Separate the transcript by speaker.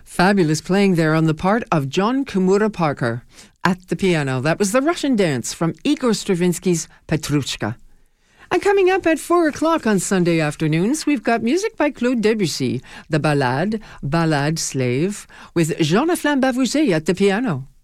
Speaker 1: Fabulous playing there on the part of John Kimura Parker at the piano. That was the Russian Dance from Igor Stravinsky's Petrushka. And coming up at 4 o'clock on Sunday afternoons, we've got music by Claude Debussy, the Ballade Slave, with Jean-Laflamme Bavouzet at the piano.